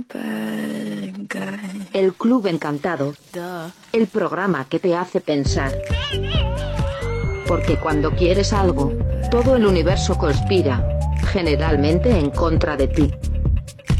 El Club Encantado. El programa que te hace pensar. Porque cuando quieres algo, todo el universo conspira, generalmente en contra de ti.